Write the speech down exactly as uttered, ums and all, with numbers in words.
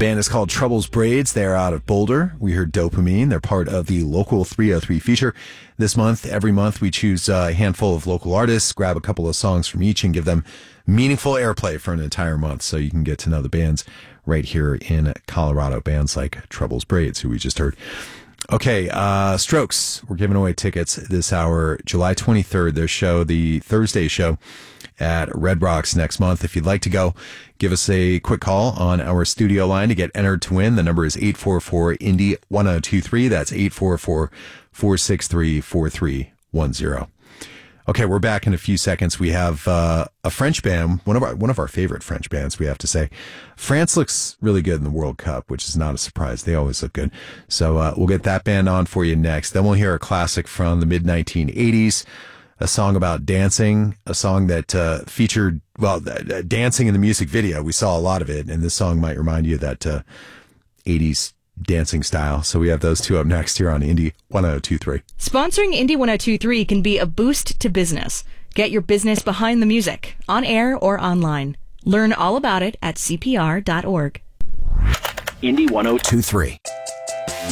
band is called Troubles Braids. They're out of Boulder. We heard Dopamine. They're part of the Local three oh three feature. This month, every month, we choose a handful of local artists, grab a couple of songs from each, and give them meaningful airplay for an entire month so you can get to know the bands right here in Colorado. Bands like Troubles Braids, who we just heard. Okay, uh, Strokes. We're giving away tickets this hour, July twenty-third, their show, the Thursday show at Red Rocks next month. If you'd like to go, give us a quick call on our studio line to get entered to win. The number is eight four four, Indy one oh two three. That's eight four four, four six three, four three one zero. Okay, we're back in a few seconds. We have uh, a French band, one of our one of our favorite French bands, we have to say. France looks really good in the World Cup, which is not a surprise. They always look good. So uh, we'll get that band on for you next. Then we'll hear a classic from the mid nineteen eighties, a song about dancing, a song that uh, featured, well, uh, dancing in the music video. We saw a lot of it, and this song might remind you of that uh, eighties dancing style. So we have those two up next here on Indy one oh two three. Sponsoring Indy one oh two three can be a boost to business. Get your business behind the music, on air or online. Learn all about it at C P R dot org. Indy one oh two three.